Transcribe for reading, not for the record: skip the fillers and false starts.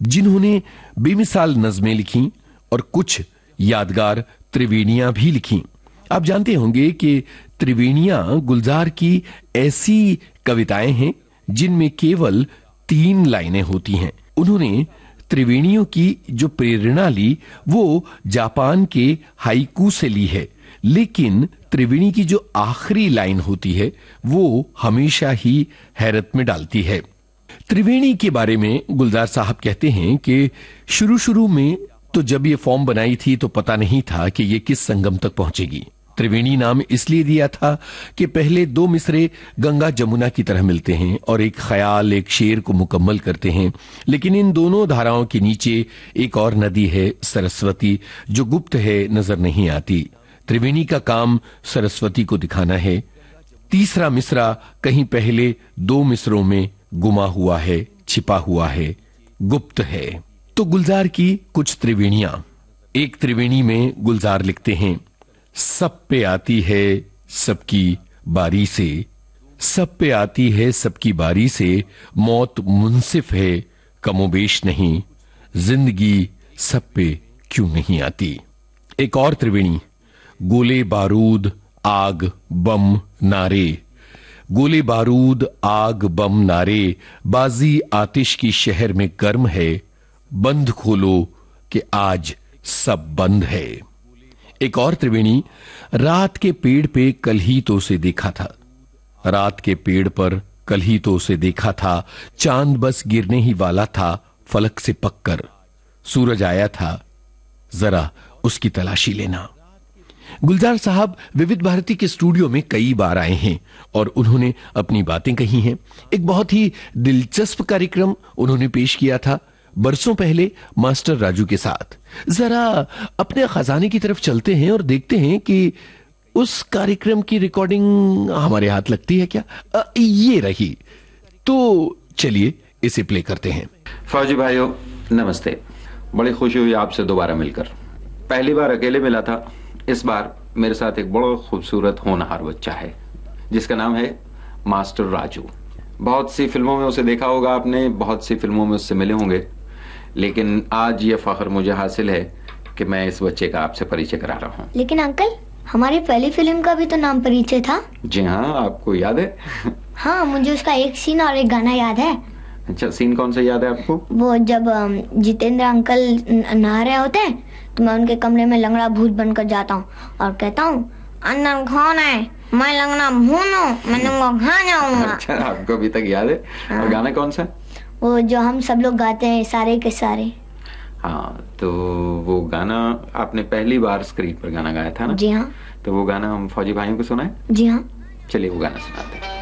जिन्होंने बेमिसाल नज़में लिखी और कुछ यादगार त्रिवेणियां भी लिखी। आप जानते होंगे कि त्रिवेणियां गुलजार की ऐसी कविताएं हैं जिनमें केवल 3 लाइनें होती हैं। उन्होंने त्रिवेणियों की जो प्रेरणा ली वो जापान के हाइकू से ली है, लेकिन त्रिवेणी की जो आखिरी लाइन होती है वो हमेशा ही हैरत में डालती है। त्रिवेणी के बारे में गुलजार साहब कहते हैं कि शुरू में तो जब ये फॉर्म बनाई थी तो पता नहीं था कि ये किस संगम तक पहुंचेगी। त्रिवेणी नाम इसलिए दिया था कि पहले 2 मिसरे गंगा जमुना की तरह मिलते हैं और एक ख्याल, एक शेर को मुकम्मल करते हैं, लेकिन इन दोनों धाराओं के नीचे एक और नदी है सरस्वती, जो गुप्त है, नजर नहीं आती। त्रिवेणी का काम सरस्वती को दिखाना है। तीसरा मिसरा कहीं पहले 2 मिसरों में गुमा हुआ है, छिपा हुआ है, गुप्त है। तो गुलजार की कुछ त्रिवेणियां। एक त्रिवेणी में गुलजार लिखते हैं, सब पे आती है सबकी बारी से, सब पे आती है सबकी बारी से, मौत मुंसिफ है कमोबेश नहीं, जिंदगी सब पे क्यों नहीं आती। एक और त्रिवेणी, गोले बारूद आग बम नारे, गोले बारूद आग बम नारे, बाजी आतिश की शहर में गर्म है, बंद खोलो कि आज सब बंद है। एक और त्रिवेणी, रात के पेड़ पे कल ही तो उसे देखा था, रात के पेड़ पर कल ही तो उसे देखा था, चांद बस गिरने ही वाला था फलक से पककर, सूरज आया था जरा उसकी तलाशी लेना। गुलजार साहब विविध भारती के स्टूडियो में कई बार आए हैं और उन्होंने अपनी बातें कही हैं। एक बहुत ही दिलचस्प कार्यक्रम उन्होंने पेश किया था बरसों पहले मास्टर राजू के साथ। जरा अपने खजाने की तरफ चलते हैं और देखते हैं कि उस कार्यक्रम की रिकॉर्डिंग हमारे हाथ लगती है क्या। ये रही, तो चलिए इसे प्ले करते हैं। फौजी भाइयों नमस्ते, बड़ी खुशी हुई आपसे दोबारा मिलकर। पहली बार अकेले मिला था, इस बार मेरे साथ एक बड़ा खूबसूरत होनहार बच्चा है जिसका नाम है मास्टर राजू। बहुत सी फिल्मों में उसे देखा होगा आपने, बहुत सी फिल्मों में उससे मिले होंगे, लेकिन आज ये फख्र मुझे हासिल है कि मैं इस बच्चे का आपसे परिचय करा रहा हूँ। लेकिन अंकल, हमारी पहली फिल्म का भी तो नाम परिचय था। जी हाँ, आपको याद है? हाँ, मुझे उसका एक सीन और एक गाना याद है। अच्छा, सीन कौन सा याद है आपको? वो जब जितेंद्र अंकल नहा रहे होते हैं तो मैं उनके कमरे में लंगड़ा भूत बनकर जाता हूँ और कहता हूँ, अंदर कौन है? मैं लंगड़ा भूत हूँ, मैं तुमको खा जाऊंगा। अच्छा, आपको अभी तक याद है? हाँ। और गाना कौन सा? वो जो हम सब लोग गाते हैं, सारे के सारे। हाँ, तो वो गाना आपने पहली बार स्क्रीन पर गाना गाया था ना? जी हाँ। तो वो गाना हम फौजी भाइयों को सुनाए? जी हाँ। चलिए वो गाना सुनाते हैं।